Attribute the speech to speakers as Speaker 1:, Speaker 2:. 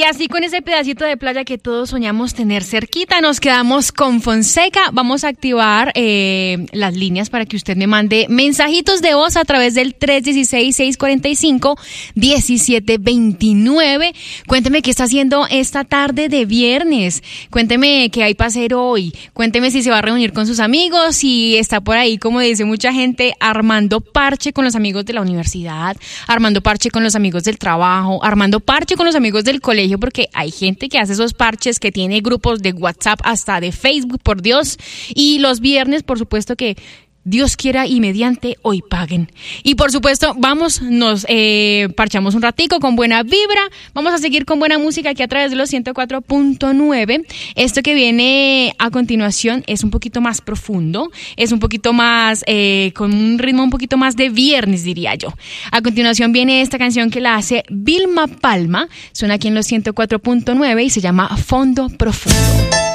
Speaker 1: así con ese pedacito de playa que todos soñamos tener cerquita, nos quedamos con Fonseca. Vamos a activar las líneas para que usted me mande mensajitos de voz a través del 316-645-1729. Cuénteme qué está haciendo esta tarde de viernes. Cuénteme qué hay para hacer hoy. Cuénteme si se va a reunir con sus amigos, si está por ahí, como dice mucha gente, armando parche con los amigos de la universidad, armando parche con los amigos del trabajo, armando parche con los amigos del colegio, porque hay gente que hace esos parches, que tiene grupos de WhatsApp, hasta de Facebook, por Dios. Y los viernes, por supuesto que Dios quiera y mediante hoy paguen. Y por supuesto, nos parchamos un ratico con buena vibra. Vamos a seguir con buena música aquí a través de los 104.9. Esto que viene a continuación es un poquito más profundo, es un poquito más, con un ritmo un poquito más de viernes, diría yo. A continuación viene esta canción que la hace Vilma Palma, suena aquí en los 104.9 y se llama Fondo Profundo.